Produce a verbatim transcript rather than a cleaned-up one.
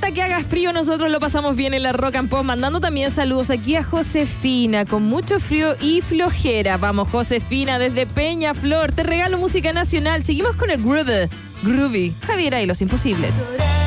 importa que haga frío, nosotros lo pasamos bien en la Rock and Pop, mandando también saludos aquí a Josefina, con mucho frío y flojera. Vamos, Josefina, desde Peñaflor, te regalo música nacional. Seguimos con el groove, groovy, Javiera y los Imposibles.